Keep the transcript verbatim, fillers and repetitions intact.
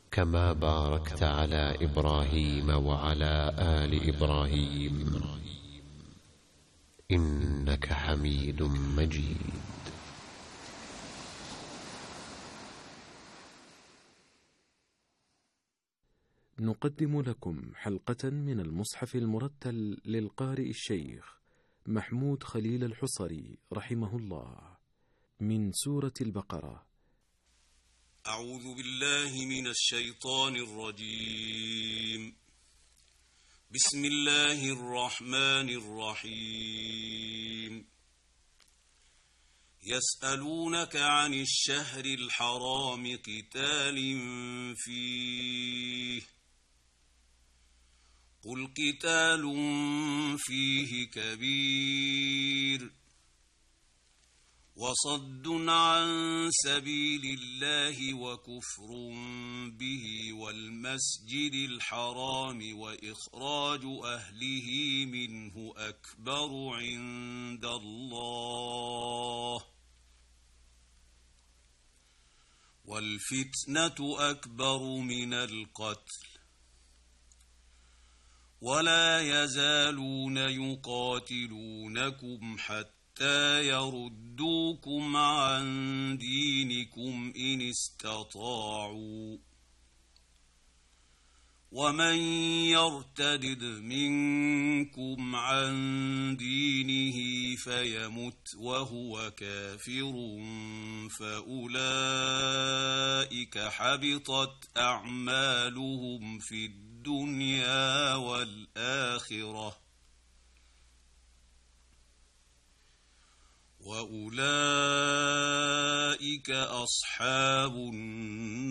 كما باركت على إبراهيم وعلى آل إبراهيم إنك حميد مجيد. نقدم لكم حلقة من المصحف المرتل للقارئ الشيخ محمود خليل الحصري رحمه الله، من سورة البقرة. أعوذ بالله من الشيطان الرجيم. بسم الله الرحمن الرحيم. يسألونك عن الشهر الحرام قتال فيه، قل قتال فيه كبير وصد عن سبيل الله وكفر به والمسجد الحرام وإخراج أهله منه أكبر عند الله، والفتنة أكبر من القتل، ولا يزالون يقاتلونكم حتى حتى يردوكم عن دينكم إن استطاعوا، ومن يرتد منكم عن دينه فيمت وهو كافر فأولئك حبطت أعمالهم في الدنيا والآخرة وأولئك أصحاب النار